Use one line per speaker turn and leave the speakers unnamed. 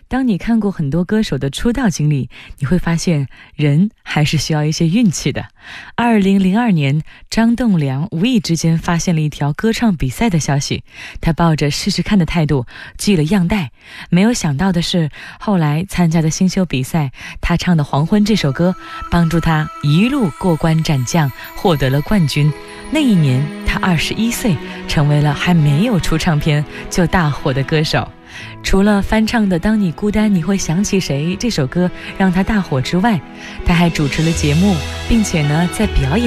当你看过很多歌手的出道经历，你会发现人还是需要一些运气的。2002年，张栋梁无意之间发现了一条歌唱比赛的消息，他抱着试试看的态度寄了样带。没有想到的是，后来参加的新秀比赛，他唱的《黄昏》这首歌帮助他一路过关斩将，获得了冠军。那一年他21岁，成为了还没有出唱片就大火的歌手。除了翻唱的《当你孤单你会想起谁》这首歌让他大火之外，他还主持了节目，并且在表演